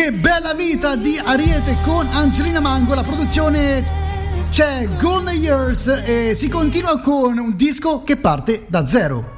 Che bella vita di Ariete con Angelina Mango. La produzione c'è Golden Years e si continua con un disco che parte da zero.